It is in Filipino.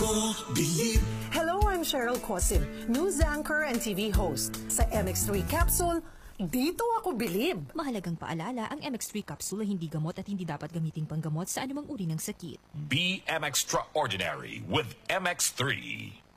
Hello, I'm Cheryl Cosim, news anchor and TV host. Sa MX3 Capsule, dito ako bilib. Mahalagang paalala, ang MX3 capsule ay hindi gamot at hindi dapat gamitin panggamot sa anumang uri ng sakit. Be MX Extraordinary with MX3.